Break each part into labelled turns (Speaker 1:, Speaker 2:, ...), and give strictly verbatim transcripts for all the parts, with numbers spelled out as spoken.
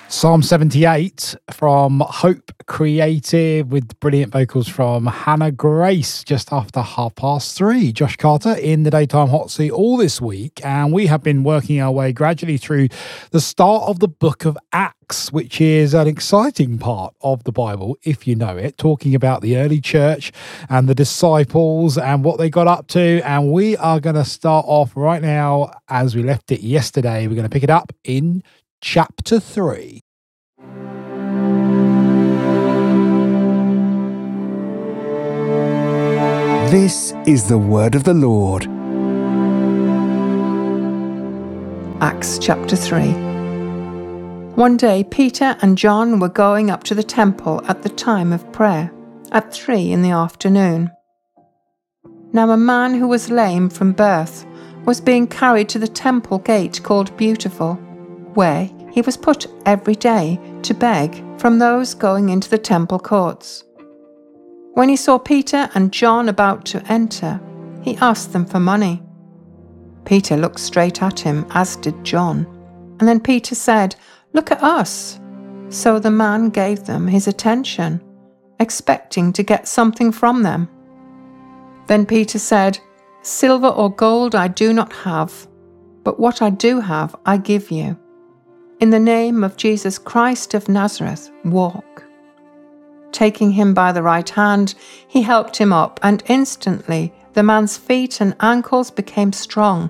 Speaker 1: Psalm seventy-eight from Hope Creative with brilliant vocals from Hannah Grace just after half past three. Josh Carter in the Daytime Hot Seat all this week, and we have been working our way gradually through the start of the book of Acts, which is an exciting part of the Bible, if you know it, talking about the early church and the disciples and what they got up to. And we are going to start off right now as we left it yesterday. We're going to pick it up in chapter three.
Speaker 2: This is the word of the Lord.
Speaker 3: Acts chapter three. One day Peter and John were going up to the temple at the time of prayer, at three in the afternoon. Now a man who was lame from birth was being carried to the temple gate called Beautiful, where he was put every day to beg from those going into the temple courts. When he saw Peter and John about to enter, he asked them for money. Peter looked straight at him, as did John. And then Peter said, "Look at us." So the man gave them his attention, expecting to get something from them. Then Peter said, "Silver or gold I do not have, but what I do have I give you. In the name of Jesus Christ of Nazareth, walk." Taking him by the right hand, he helped him up, and instantly the man's feet and ankles became strong.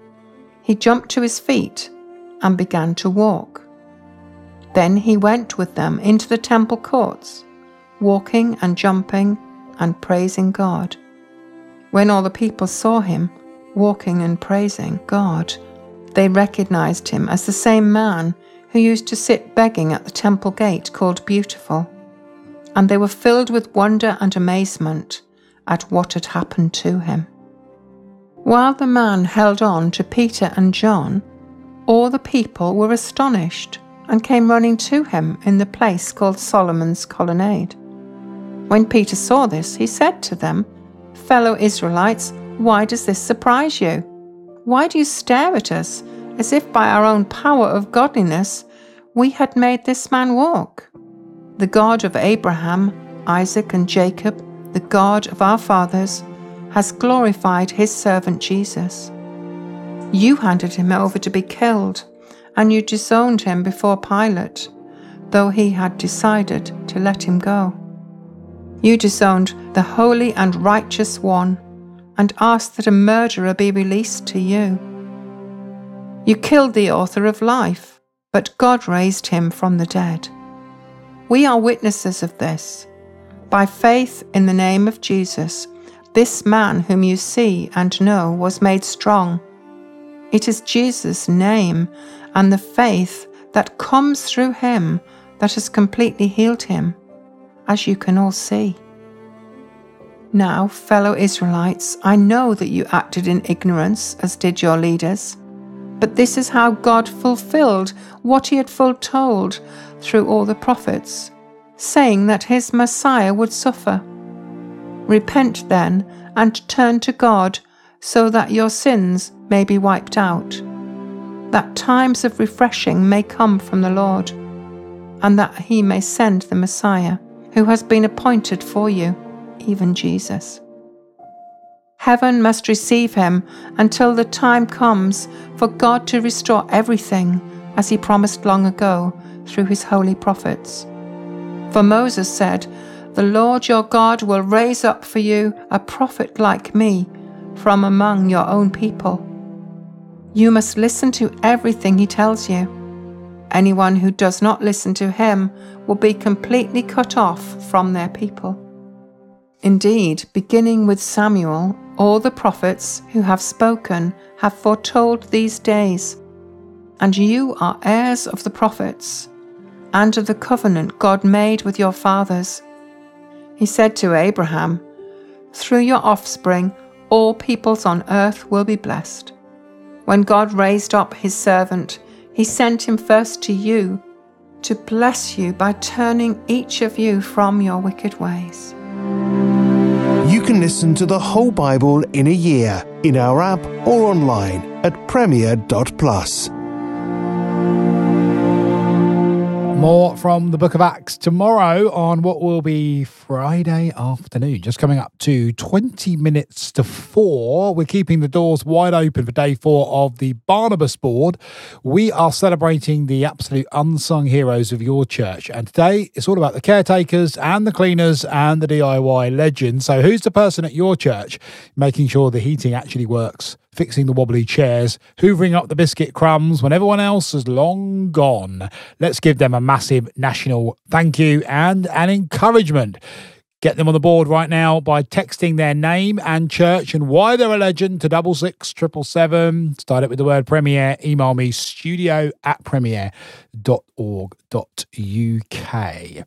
Speaker 3: He jumped to his feet and began to walk. Then he went with them into the temple courts, walking and jumping and praising God. When all the people saw him walking and praising God, they recognized him as the same man who used to sit begging at the temple gate called Beautiful. And they were filled with wonder and amazement at what had happened to him. While the man held on to Peter and John, all the people were astonished and came running to him in the place called Solomon's Colonnade. When Peter saw this, he said to them, "Fellow Israelites, why does this surprise you? Why do you stare at us as if by our own power of godliness we had made this man walk? The God of Abraham, Isaac, and Jacob, the God of our fathers, has glorified his servant Jesus. You handed him over to be killed, and you disowned him before Pilate, though he had decided to let him go. You disowned the holy and righteous one, and asked that a murderer be released to you. You killed the author of life, but God raised him from the dead. We are witnesses of this. By faith in the name of Jesus, this man whom you see and know was made strong. It is Jesus' name and the faith that comes through him that has completely healed him, as you can all see. Now, fellow Israelites, I know that you acted in ignorance, as did your leaders. But this is how God fulfilled what he had foretold through all the prophets, saying that his Messiah would suffer. Repent then and turn to God so that your sins may be wiped out, that times of refreshing may come from the Lord, and that he may send the Messiah who has been appointed for you, even Jesus. Heaven must receive him until the time comes for God to restore everything, as he promised long ago through his holy prophets. For Moses said, "The Lord your God will raise up for you a prophet like me from among your own people. You must listen to everything he tells you. Anyone who does not listen to him will be completely cut off from their people." Indeed, beginning with Samuel, all the prophets who have spoken have foretold these days, and you are heirs of the prophets and of the covenant God made with your fathers. He said to Abraham, "Through your offspring, all peoples on earth will be blessed." When God raised up his servant, he sent him first to you to bless you by turning each of you from your wicked ways.
Speaker 2: You can listen to the whole Bible in a year in our app or online at premier dot plus.
Speaker 1: More from the Book of Acts tomorrow on what will be Friday afternoon. Just coming up to twenty minutes to four. We're keeping the doors wide open for day four of the Barnabas Board. We are celebrating the absolute unsung heroes of your church. And today it's all about the caretakers and the cleaners and the D I Y legends. So who's the person at your church making sure the heating actually works? Fixing the wobbly chairs, hoovering up the biscuit crumbs when everyone else has long gone. Let's give them a massive national thank you and an encouragement. Get them on the board right now by texting their name and church and why they're a legend to double six triple seven. Start it with the word Premier. Email me studio at premier dot org dot uk.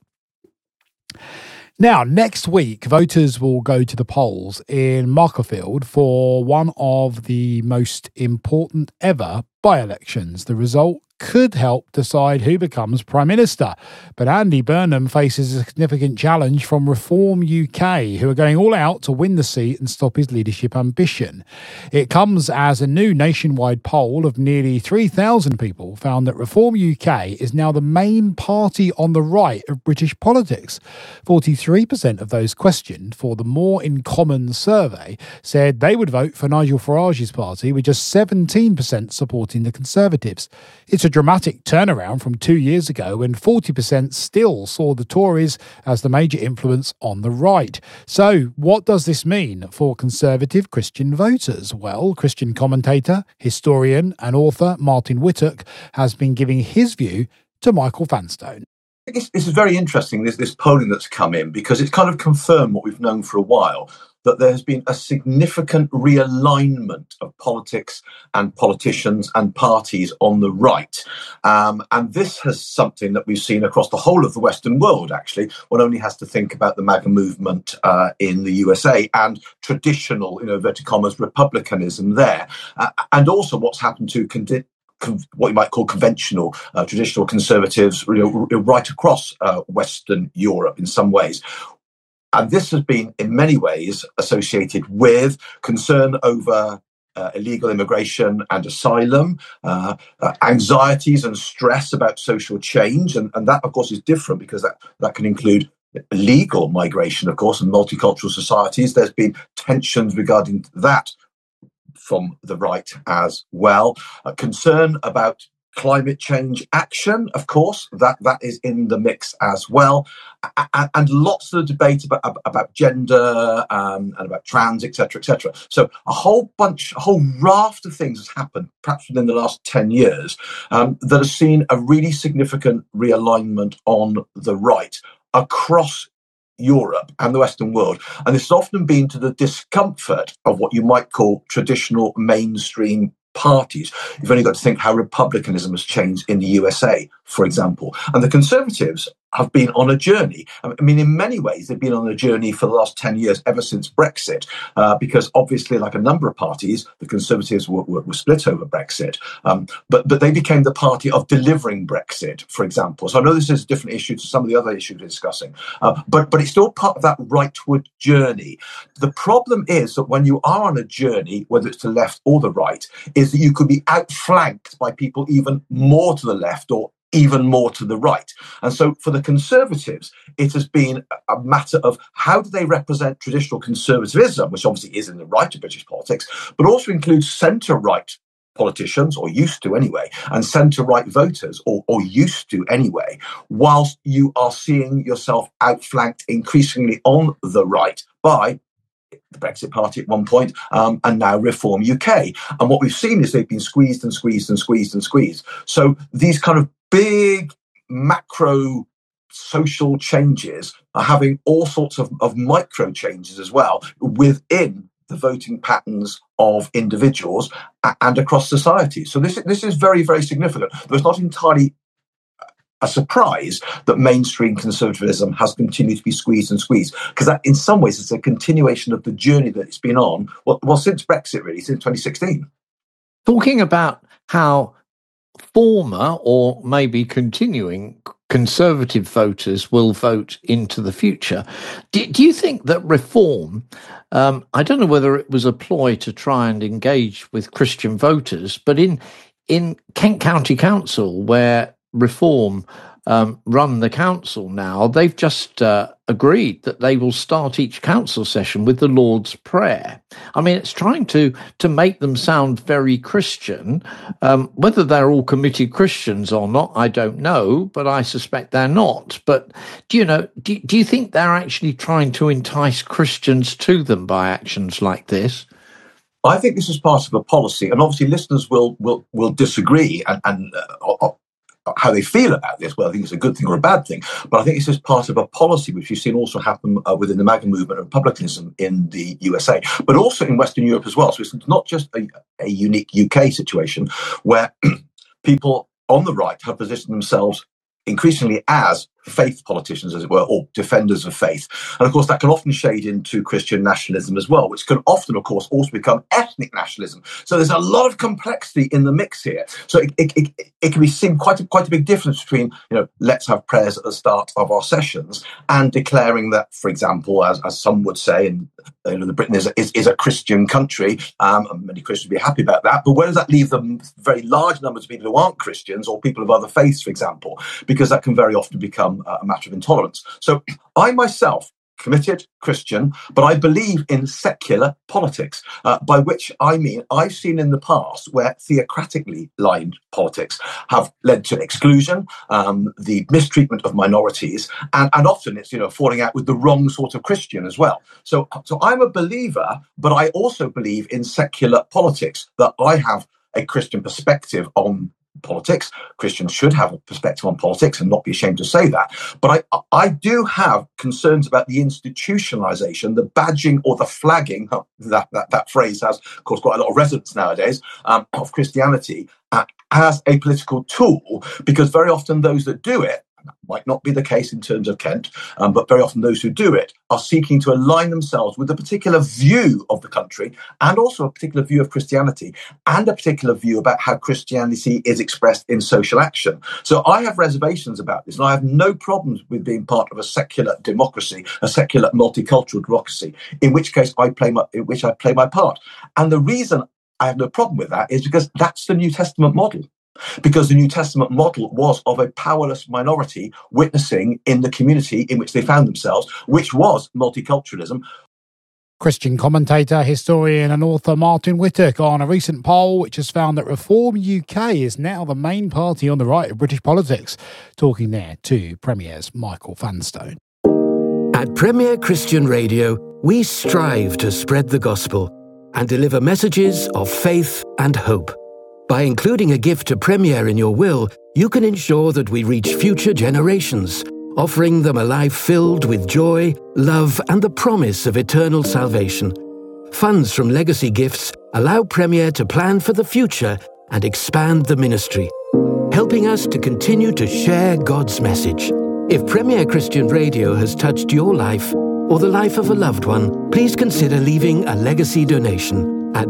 Speaker 1: Now, next week, voters will go to the polls in Markerfield for one of the most important ever by-elections. The result could help decide who becomes Prime Minister. But Andy Burnham faces a significant challenge from Reform U K, who are going all out to win the seat and stop his leadership ambition. It comes as a new nationwide poll of nearly three thousand people found that Reform U K is now the main party on the right of British politics. forty-three percent of those questioned for the More in Common survey said they would vote for Nigel Farage's party, with just seventeen percent supporting the Conservatives. It's a dramatic turnaround from two years ago when forty percent still saw the Tories as the major influence on the right. So what does this mean for conservative Christian voters? Well, Christian commentator, historian and author Martin Whittock has been giving his view to Michael Vanstone.
Speaker 4: This, this is very interesting, this, this polling that's come in, because it's kind of confirmed what we've known for a while, that there has been a significant realignment of politics and politicians and parties on the right. Um, and this has something that we've seen across the whole of the Western world, actually. One only has to think about the MAGA movement uh, in the U S A and traditional, you know, inverted commas, republicanism there. Uh, and also what's happened to condi- what you might call conventional, uh, traditional conservatives, you know, right across uh, Western Europe in some ways. And this has been, in many ways, associated with concern over uh, illegal immigration and asylum, uh, uh, anxieties and stress about social change. And, and that, of course, is different because that, that can include legal migration, of course, and multicultural societies. There's been tensions regarding that from the right as well. A concern about climate change action, of course, that, that is in the mix as well. And, and lots of debate about, about gender um, and about trans, et cetera, et cetera. So a whole bunch, a whole raft of things has happened, perhaps within the last ten years, um, that has seen a really significant realignment on the right across Europe and the Western world. And this has often been to the discomfort of what you might call traditional mainstream parties. You've only got to think how republicanism has changed in the U S A, for example. And the Conservatives have been on a journey. I mean, in many ways, they've been on a journey for the last ten years, ever since Brexit, uh, because obviously, like a number of parties, the Conservatives were, were, were split over Brexit, um, but, but they became the party of delivering Brexit, for example. So I know this is a different issue to some of the other issues we're discussing, uh, but, but it's still part of that rightward journey. The problem is that when you are on a journey, whether it's to the left or the right, is that you could be outflanked by people even more to the left or even more to the right. And so for the Conservatives, it has been a matter of how do they represent traditional conservatism, which obviously is in the right of British politics, but also includes centre-right politicians, or used to anyway, and centre-right voters, or, or used to anyway, whilst you are seeing yourself outflanked increasingly on the right by the Brexit Party at one point, um, and now Reform U K. And what we've seen is they've been squeezed and squeezed and squeezed and squeezed. So these kind of big macro social changes are having all sorts of, of micro changes as well within the voting patterns of individuals and across society. So this, this is very, very significant. But it's not entirely a surprise that mainstream conservatism has continued to be squeezed and squeezed, because that in some ways is a continuation of the journey that it's been on, well, well since Brexit, really, since twenty sixteen.
Speaker 5: Talking about how former or maybe continuing Conservative voters will vote into the future. Do, do you think that Reform, um, I don't know whether it was a ploy to try and engage with Christian voters, but in in Kent County Council, where Reform um, run the council now, they've just uh, agreed that they will start each council session with the Lord's Prayer. I mean, it's trying to to make them sound very Christian. Um, whether they're all committed Christians or not, I don't know, but I suspect they're not. But do you know, do, do you think they're actually trying to entice Christians to them by actions like this?
Speaker 4: I think this is part of a policy, and obviously listeners will will will disagree and, and uh, how they feel about this, whether I think it's a good thing or a bad thing. But I think this is part of a policy which you've seen also happen uh, within the MAGA movement and republicanism in the U S A, but also in Western Europe as well. So it's not just a, a unique U K situation where people on the right have positioned themselves increasingly as faith politicians, as it were, or defenders of faith. And of course, that can often shade into Christian nationalism as well, which can often, of course, also become ethnic nationalism. So there's a lot of complexity in the mix here. So it, it, it, it can be seen quite a, quite a big difference between, you know, let's have prayers at the start of our sessions and declaring that, for example, as, as some would say, and you know, the Britain is a, is, is a Christian country, um, and many Christians would be happy about that. But where does that leave them very large numbers of people who aren't Christians or people of other faiths, for example? Because that can very often become a matter of intolerance. So I myself, committed Christian, but I believe in secular politics, uh, by which I mean I've seen in the past where theocratically lined politics have led to exclusion, um, the mistreatment of minorities, and, and often it's, you know, falling out with the wrong sort of Christian as well. So, so I'm a believer, but I also believe in secular politics, that I have a Christian perspective on politics. Christians should have a perspective on politics and not be ashamed to say that. But I, I do have concerns about the institutionalization, the badging or the flagging, that, that, that phrase has, of course, quite a lot of resonance nowadays, um, of Christianity uh, as a political tool, because very often those that do it, that might not be the case in terms of Kent, um, but very often those who do it are seeking to align themselves with a particular view of the country and also a particular view of Christianity and a particular view about how Christianity is expressed in social action. So I have reservations about this, and I have no problems with being part of a secular democracy, a secular multicultural democracy, in which case I play my, in which I play my part. And the reason I have no problem with that is because that's the New Testament model. Because the New Testament model was of a powerless minority witnessing in the community in which they found themselves, which was multiculturalism.
Speaker 1: Christian commentator, historian and author Martin Whittock on a recent poll which has found that Reform U K is now the main party on the right of British politics. Talking there to Premier's Michael Vanstone.
Speaker 6: At Premier Christian Radio, we strive to spread the gospel and deliver messages of faith and hope. By including a gift to Premier in your will, you can ensure that we reach future generations, offering them a life filled with joy, love, and the promise of eternal salvation. Funds from legacy gifts allow Premier to plan for the future and expand the ministry, helping us to continue to share God's message. If Premier Christian Radio has touched your life or the life of a loved one, please consider leaving a legacy donation at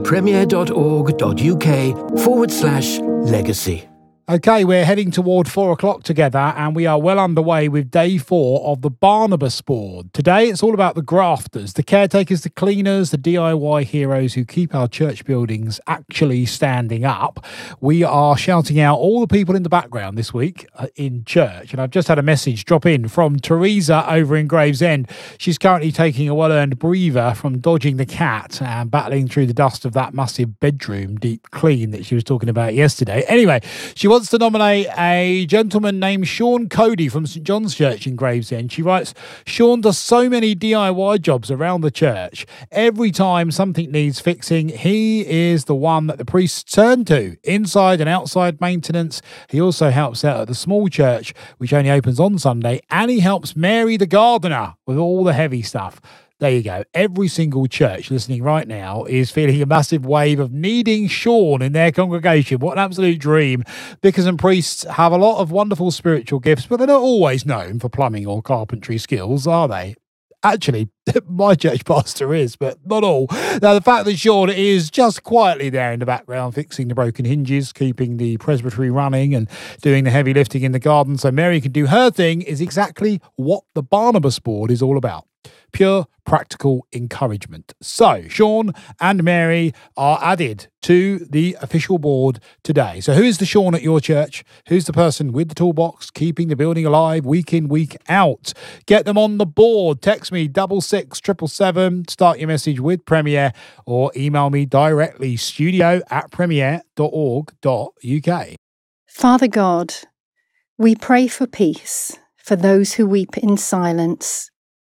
Speaker 6: premier.org.uk forward slash legacy.
Speaker 1: Okay, we're heading toward four o'clock together and we are well underway with day four of the Barnabas Board. Today it's all about the grafters, the caretakers, the cleaners, the D I Y heroes who keep our church buildings actually standing up. We are shouting out all the people in the background this week uh, in church. And I've just had a message drop in from Teresa over in Gravesend. She's currently taking a well-earned breather from dodging the cat and battling through the dust of that massive bedroom deep clean that she was talking about yesterday. Anyway, she wants to nominate a gentleman named Sean Cody from St John's Church in Gravesend. She writes, Sean does so many D I Y jobs around the church. Every time something needs fixing, he is the one that the priests turn to. Inside and outside maintenance. He also helps out at the small church, which only opens on Sunday, and he helps Mary the gardener with all the heavy stuff. There you go. Every single church listening right now is feeling a massive wave of needing Sean in their congregation. What an absolute dream. Vicars and priests have a lot of wonderful spiritual gifts, but they're not always known for plumbing or carpentry skills, are they? Actually, My church pastor is, but not all. Now, the fact that Sean is just quietly there in the background, fixing the broken hinges, keeping the presbytery running and doing the heavy lifting in the garden so Mary can do her thing is exactly what the Barnabas Board is all about. Pure practical encouragement. So, Sean and Mary are added to the official board today. So, who is the Sean at your church? Who's the person with the toolbox keeping the building alive week in, week out? Get them on the board. Text me double six triple seven. Start your message with Premier, or email me directly studio at premier dot org dot uk.
Speaker 7: Father God, we pray for peace for those who weep in silence.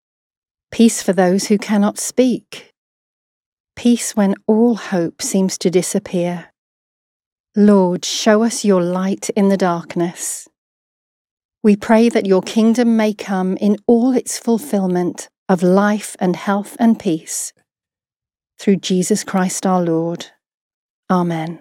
Speaker 7: Peace for those who cannot speak. Peace when all hope seems to disappear. Lord, show us your light in the darkness. We pray that your kingdom may come in all its fulfillment of life and health and peace. Through Jesus Christ our Lord. Amen.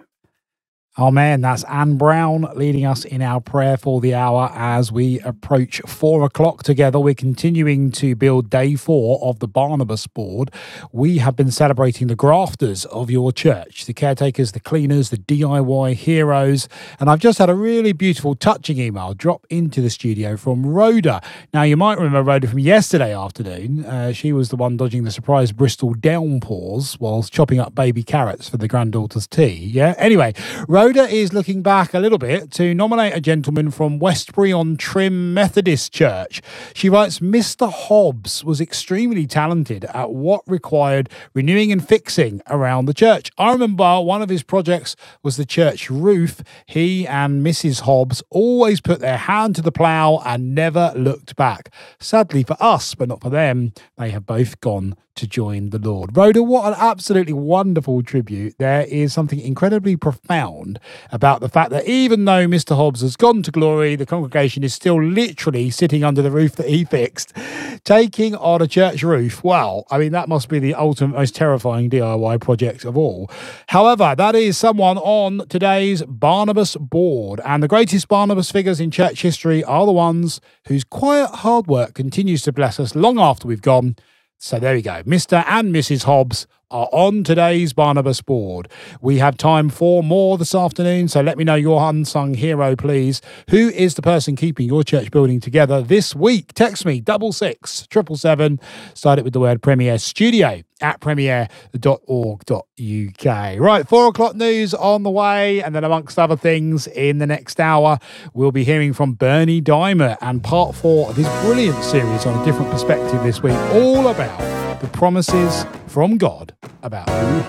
Speaker 1: Amen. That's Anne Brown leading us in our prayer for the hour as we approach four o'clock together. We're continuing to build day four of the Barnabas Board. We have been celebrating the grafters of your church, the caretakers, the cleaners, the D I Y heroes. And I've just had a really beautiful, touching email drop into the studio from Rhoda. Now, you might remember Rhoda from yesterday afternoon. Uh, she was the one dodging the surprise Bristol downpours whilst chopping up baby carrots for the granddaughter's tea. Yeah. Anyway, Rhoda Rhoda is looking back a little bit to nominate a gentleman from Westbury-on-Trim Methodist Church. She writes, Mister Hobbs was extremely talented at what required renewing and fixing around the church. I remember one of his projects was the church roof. He and Missus Hobbs always put their hand to the plough and never looked back. Sadly for us, but not for them, they have both gone to join the Lord. Rhoda, what an absolutely wonderful tribute. There is something incredibly profound about the fact that even though Mister Hobbs has gone to glory, the congregation is still literally sitting under the roof that he fixed, taking on a church roof. Wow, I mean, that must be the ultimate, most terrifying D I Y project of all. However, that is someone on today's Barnabas Board, and the greatest Barnabas figures in church history are the ones whose quiet hard work continues to bless us long after we've gone. So there we go. Mister and Missus Hobbs are on today's Barnabas Board. We have time for more this afternoon, so let me know your unsung hero, please. Who is the person keeping your church building together this week? Text me, double six, triple seven. Start it with the word Premier, studio at premier dot org dot uk. Right, four o'clock news on the way, and then amongst other things, in the next hour, we'll be hearing from Bernie Dimer and part four of his brilliant series on a different perspective this week, all about the promises from God about who